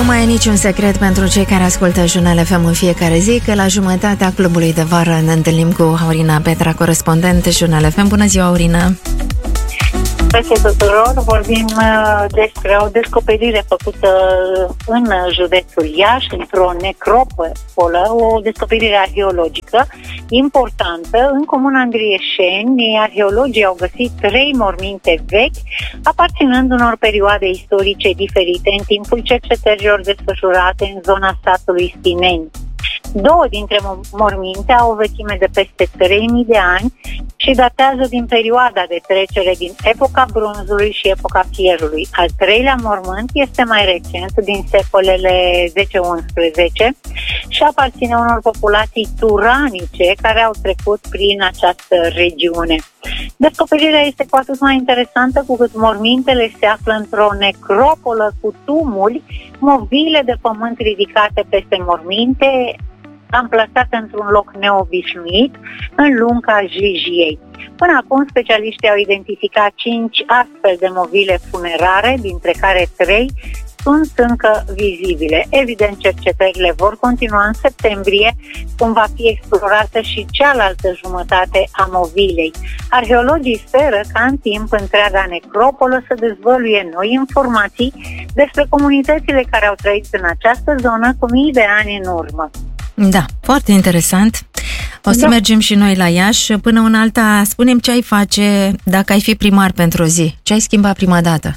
Nu mai e niciun secret pentru cei care ascultă Jurnal FM în fiecare zi că la jumătatea clubului de vară ne întâlnim cu Aurina Petra, corespondent Jurnal FM. Bună ziua, Aurina! Peste tuturor, vorbim despre o descoperire făcută în județul Iași, într-o necropolă, o descoperire arheologică importantă. În comuna Andrieșeni, arheologii au găsit 3 morminte vechi, aparținând unor perioade istorice diferite în timpul cercetărilor desfășurate în zona satului Stineni. 2 dintre morminte au o vechime de peste 3000 de ani și datează din perioada de trecere din epoca bronzului și epoca fierului. Al 3-lea mormânt este mai recent, din secolele 10-11 și aparține unor populații turanice care au trecut prin această regiune. Descoperirea este cu atât mai interesantă cu cât mormintele se află într-o necropolă cu tumuli, mobile de pământ ridicate peste morminte, amplasate într-un loc neobișnuit, în lunga Jijiei. Până acum, specialiștii au identificat 5 astfel de mobile funerare, dintre care 3 sunt încă vizibile. Evident, cercetările vor continua în septembrie, cum va fi explorată și cealaltă jumătate a mobilei. Arheologii speră ca în timp întreaga necropolă să dezvăluie noi informații despre comunitățile care au trăit în această zonă cu mii de ani în urmă. Da, foarte interesant. O să mergem și noi la Iași. Până una alta, spune-mi ce ai face dacă ai fi primar pentru o zi. Ce ai schimba prima dată?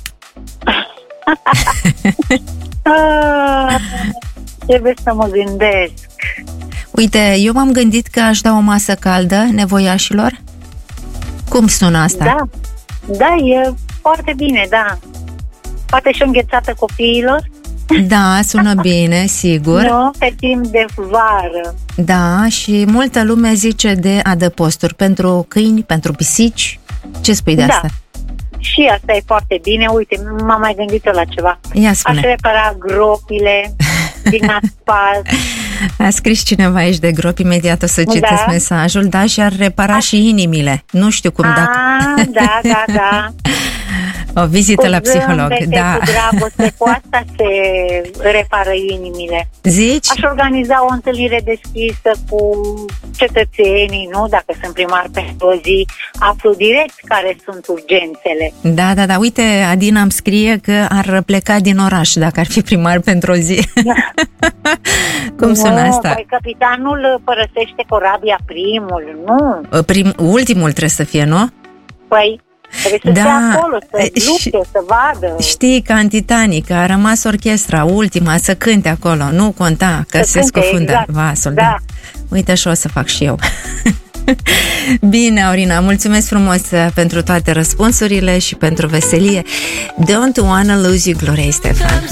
Trebuie să mă gândesc. Uite, eu m-am gândit că aș da o masă caldă nevoiașilor. Cum sună asta? Da, e foarte bine, da. Poate și o înghețată copiilor. Da, sună bine, sigur. Nu, pe timp de vară. Da, și multă lume zice de adăposturi pentru câini, pentru pisici. Ce spui de asta? Și asta e foarte bine. Uite, m-am mai gândit la ceva. Ia spune. Aș repara gropile din asfalt. A scris cineva aici de gropi, imediat o să citesc mesajul, da, și ar repara și inimile. Nu știu cum, Da. O vizită la psiholog, da. Cu dragoste, cu asta se repară inimile. Zici? Aș organiza o întâlnire deschisă cu cetățenii, nu? Dacă sunt primar pentru o zi, aflu direct care sunt urgențele. Da. Uite, Adina îmi scrie că ar pleca din oraș dacă ar fi primar pentru o zi. Cum sună asta? Păi capitanul părăsește corabia primul, nu? Ultimul trebuie să fie, nu? Păi trebuie să stea acolo, să lupte, să vadă. Știi, ca în Titanic, a rămas orchestra ultima să cânte acolo. Nu conta că se scufundă vasul. Da. Uite, așa o să fac și eu. Bine, Aurina, mulțumesc frumos pentru toate răspunsurile și pentru veselie. Don't wanna lose you, Gloria Estefan.